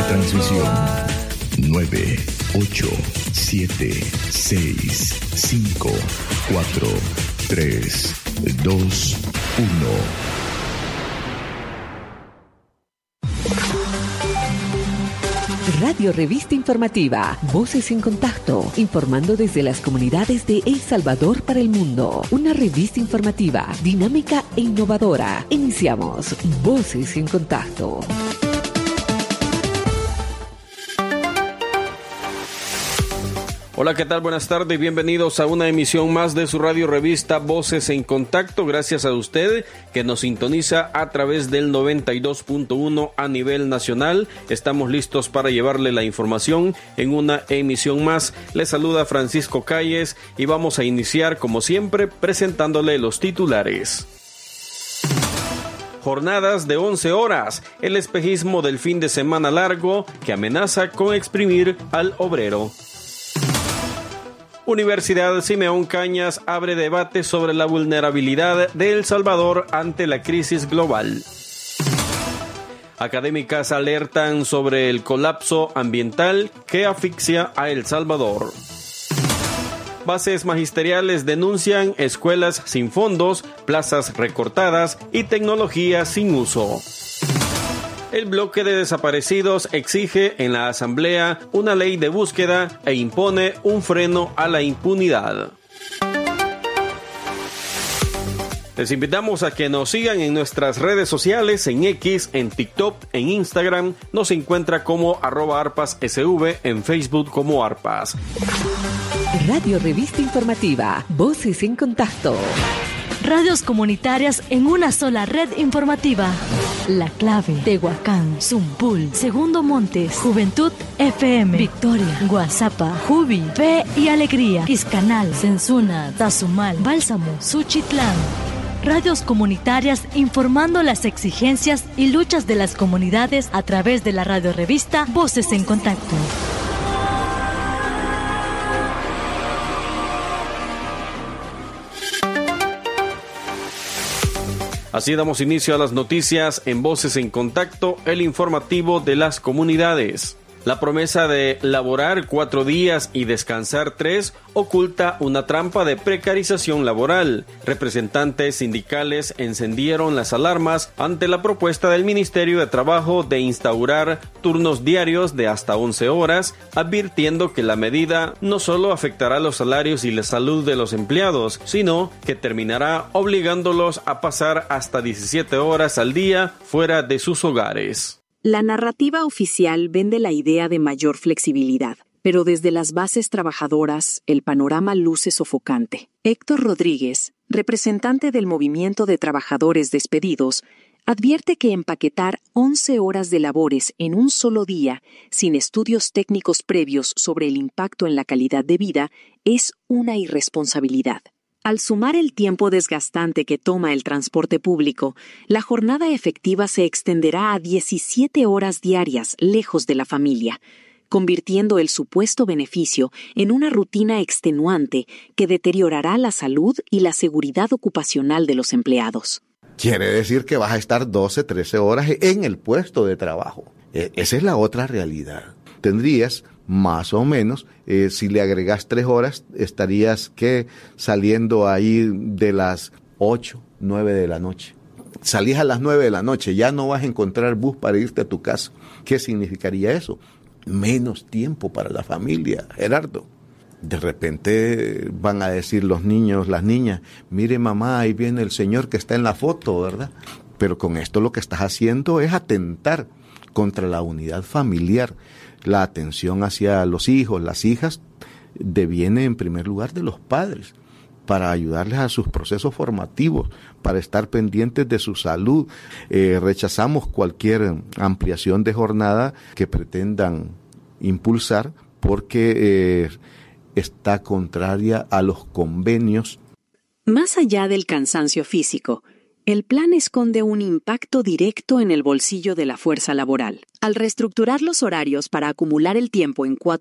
transmisión 9, 8, 7, 6, 5, 4, 3, 2, 1. Radio Revista Informativa, Voces en Contacto, informando desde las comunidades de El Salvador para el mundo. Una revista informativa, dinámica e innovadora. Iniciamos Voces en Contacto. Hola, ¿qué tal? Buenas tardes, bienvenidos a una emisión más de su radio revista Voces en Contacto. Gracias a usted que nos sintoniza a través del 92.1 a nivel nacional. Estamos listos para llevarle la información en una emisión más. Les saluda Francisco Calles y vamos a iniciar como siempre presentándole los titulares. Jornadas de 11 horas, el espejismo del fin de semana largo que amenaza con exprimir al obrero. Universidad Simeón Cañas abre debate sobre la vulnerabilidad de El Salvador ante la crisis global. Académicas alertan sobre el colapso ambiental que asfixia a El Salvador. Bases magisteriales denuncian escuelas sin fondos, plazas recortadas y tecnología sin uso. El bloque de desaparecidos exige en la Asamblea una ley de búsqueda e impone un freno a la impunidad. Les invitamos a que nos sigan en nuestras redes sociales, en X, en TikTok, en Instagram. Nos encuentra como @arpassv, en Facebook como Arpas. Radio Revista Informativa, Voces en Contacto. Radios comunitarias en una sola red informativa. La Clave, Tehuacán, Zumpul, Segundo Montes, Juventud FM, Victoria, Guazapa, Jubi, Fe y Alegría, Quiscanal, Sensuna, Tazumal, Bálsamo, Suchitlán. Radios comunitarias informando las exigencias y luchas de las comunidades a través de la radio revista Voces en Contacto. Así damos inicio a las noticias en Voces en Contacto, el informativo de las comunidades. La promesa de laborar 4 días y descansar 3 oculta una trampa de precarización laboral. Representantes sindicales encendieron las alarmas ante la propuesta del Ministerio de Trabajo de instaurar turnos diarios de hasta 11 horas, advirtiendo que la medida no solo afectará los salarios y la salud de los empleados, sino que terminará obligándolos a pasar hasta 17 horas al día fuera de sus hogares. La narrativa oficial vende la idea de mayor flexibilidad, pero desde las bases trabajadoras el panorama luce sofocante. Héctor Rodríguez, representante del Movimiento de Trabajadores Despedidos, advierte que empaquetar 11 horas de labores en un solo día, sin estudios técnicos previos sobre el impacto en la calidad de vida, es una irresponsabilidad. Al sumar el tiempo desgastante que toma el transporte público, la jornada efectiva se extenderá a 17 horas diarias lejos de la familia, convirtiendo el supuesto beneficio en una rutina extenuante que deteriorará la salud y la seguridad ocupacional de los empleados. Quiere decir que vas a estar 12, 13 horas en el puesto de trabajo. Esa es la otra realidad. Tendrías más o menos, si le agregas 3 horas, estarías saliendo ahí de las 8, 9 de la noche. Salís a las 9 de la noche, ya no vas a encontrar bus para irte a tu casa. ¿Qué significaría eso? Menos tiempo para la familia, Gerardo. De repente van a decir los niños, las niñas, mire mamá, ahí viene el señor que está en la foto, ¿verdad? Pero con esto lo que estás haciendo es atentar contra la unidad familiar. La atención hacia los hijos, las hijas, deviene en primer lugar de los padres, para ayudarles a sus procesos formativos, para estar pendientes de su salud. Rechazamos cualquier ampliación de jornada que pretendan impulsar porque está contraria a los convenios. Más allá del cansancio físico, el plan esconde un impacto directo en el bolsillo de la fuerza laboral. Al reestructurar los horarios para acumular el tiempo en 4